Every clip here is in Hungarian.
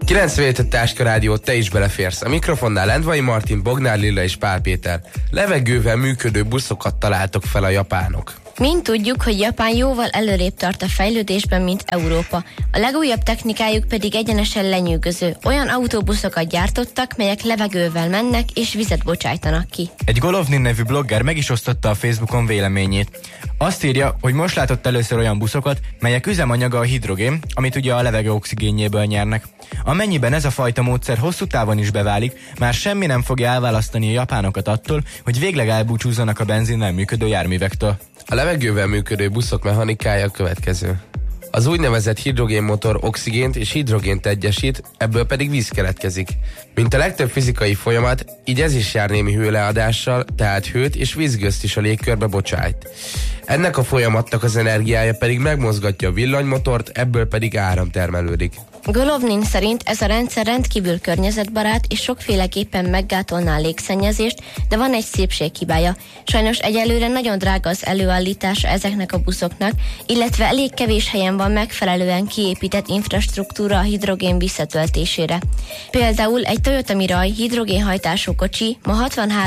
97 Táska Rádió, te is beleférsz. A mikrofonnál Lendvai Martin, Bognár Lilla és Pál Péter. Levegővel működő buszokat találtok fel a japánok. Mind tudjuk, hogy Japán jóval előrébb tart a fejlődésben, mint Európa. A legújabb technikájuk pedig egyenesen lenyűgöző. Olyan autóbuszokat gyártottak, melyek levegővel mennek és vizet bocsájtanak ki. Egy Golovnin nevű blogger meg is osztotta a Facebookon véleményét. Azt írja, hogy most látott először olyan buszokat, melyek üzemanyaga a hidrogén, amit ugye a levegő oxigénjéből nyernek. Amennyiben ez a fajta módszer hosszú távon is beválik, már semmi nem fogja elválasztani a japánokat attól, hogy végleg elbúcsúzzanak a benzinnel működő járművektől. A levegővel működő buszok mechanikája a következő. Az úgynevezett hidrogénmotor oxigént és hidrogént egyesít, ebből pedig víz keletkezik. Mint a legtöbb fizikai folyamat, így ez is jár némi hőleadással, tehát hőt és vízgőzt is a légkörbe bocsájt. Ennek a folyamatnak az energiája pedig megmozgatja a villanymotort, ebből pedig áram termelődik. Golovnin szerint ez a rendszer rendkívül környezetbarát és sokféleképpen meggátolná a légszennyezést, de van egy szépséghibája. Sajnos egyelőre nagyon drága az előállítása ezeknek a buszoknak, illetve elég kevés helyen van megfelelően kiépített infrastruktúra a hidrogén visszatöltésére. Például egy Toyota Mirai hidrogénhajtású kocsi ma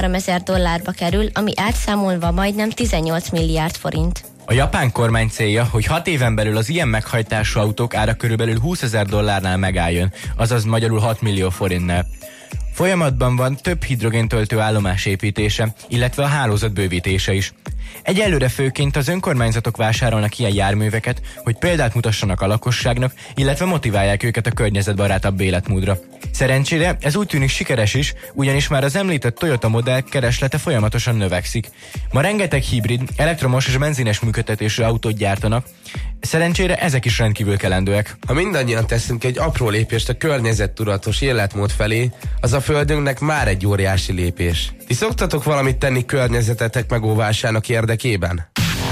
$63,000 kerül, ami átszámolva majdnem 18 milliárd forint. A japán kormány célja, hogy 6 éven belül az ilyen meghajtású autók ára körülbelül $20,000 megálljon, azaz magyarul 6 millió forintnál. Folyamatban van több hidrogéntöltő állomás építése, illetve a hálózat bővítése is. Egyelőre főként az önkormányzatok vásárolnak ilyen járműveket, hogy példát mutassanak a lakosságnak, illetve motiválják őket a környezetbarátabb életmódra. Szerencsére ez úgy tűnik sikeres is, ugyanis már az említett Toyota modell kereslete folyamatosan növekszik. Ma rengeteg hibrid, elektromos és benzines működtetésű autót gyártanak, szerencsére ezek is rendkívül kelendőek. Ha mindannyian teszünk egy apró lépést a környezettudatos életmód felé, az a földünknek már egy óriási lépés. Ti szoktatok valamit tenni környezetetek megóvásának érdekében?